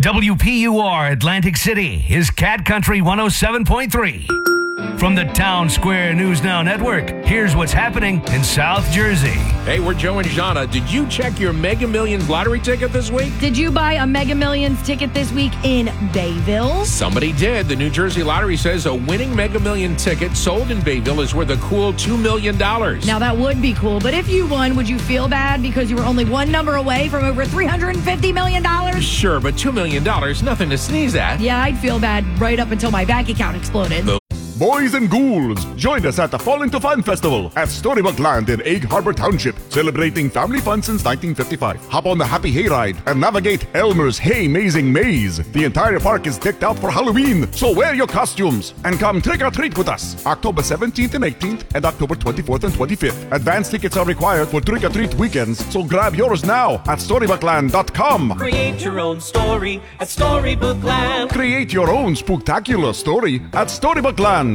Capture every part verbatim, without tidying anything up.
W P U R Atlantic City is Cat Country one oh seven point three. From the Town Square News Now Network, here's what's happening in South Jersey. Hey, we're Joe and Jana. Did you check your Mega Millions lottery ticket this week? Did you buy a Mega Millions ticket this week in Bayville? Somebody did. The New Jersey Lottery says a winning Mega Million ticket sold in Bayville is worth a cool two million dollars. Now, that would be cool, but if you won, would you feel bad because you were only one number away from over three hundred fifty million dollars? Sure, but two million dollars, nothing to sneeze at. Yeah, I'd feel bad right up until my bank account exploded. The Boys and ghouls, join us at the Fall Into Fun Festival at Storybook Land in Egg Harbor Township, celebrating family fun since nineteen fifty-five. Hop on the Happy Hayride and navigate Elmer's Hay-Mazing Maze. The entire park is decked out for Halloween, so wear your costumes and come trick or treat with us. October seventeenth and eighteenth and October twenty-fourth and twenty-fifth. Advance tickets are required for trick or treat weekends, so grab yours now at storybook land dot com. Create your own story at Storybook Land. Create your own spooktacular story at Storybook Land.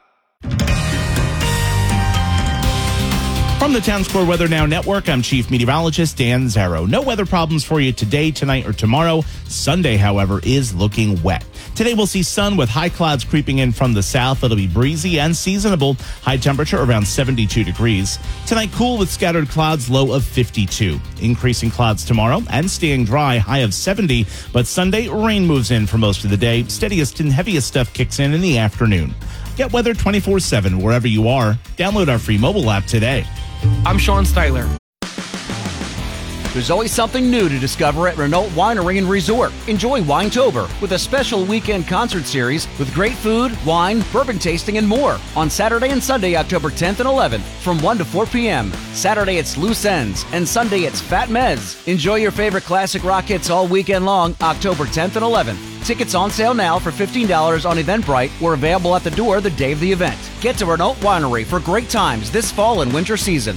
From the Town Square Weather Now Network, I'm Chief Meteorologist Dan Zarrow. No weather problems for you today, tonight, or tomorrow. Sunday, however, is looking wet. Today we'll see sun with high clouds creeping in from the south. It'll be breezy and seasonable. High temperature around seventy-two degrees. Tonight, cool with scattered clouds, low of fifty-two. Increasing clouds tomorrow and staying dry, high of seventy. But Sunday, rain moves in for most of the day. Steadiest and heaviest stuff kicks in in the afternoon. Get weather twenty-four seven wherever you are. Download our free mobile app today. I'm Sean Styler. There's always something new to discover at Renault Winery and Resort. Enjoy Winetober with a special weekend concert series with great food, wine, bourbon tasting, and more on Saturday and Sunday, October tenth and eleventh from one to four p.m. Saturday it's Loose Ends and Sunday it's Fat Mez. Enjoy your favorite classic rock hits all weekend long, October tenth and eleventh. Tickets on sale now for fifteen dollars on Eventbrite or available at the door the day of the event. Get to Renault Winery for great times this fall and winter season.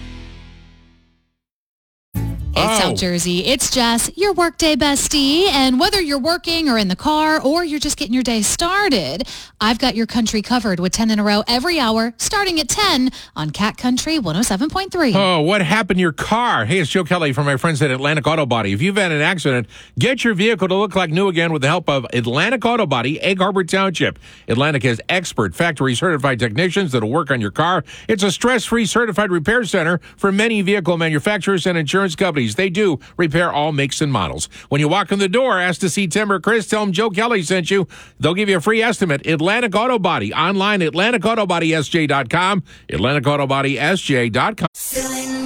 Hey, Oh. South Jersey, it's Jess, your workday bestie, and whether you're working or in the car or you're just getting your day started, I've got your country covered with ten in a row every hour, starting at ten on Cat Country one oh seven point three. Oh, what happened to your car? Hey, it's Joe Kelly from my friends at Atlantic Auto Body. If you've had an accident, get your vehicle to look like new again with the help of Atlantic Auto Body, Egg Harbor Township. Atlantic has expert factory certified technicians that'll work on your car. It's a stress-free certified repair center for many vehicle manufacturers and insurance companies. They do repair all makes and models. When you walk in the door, ask to see Tim or Chris. Tell them Joe Kelly sent you. They'll give you a free estimate. Atlantic Auto Body. Online, atlantic auto body s j dot com. atlantic auto body s j dot com.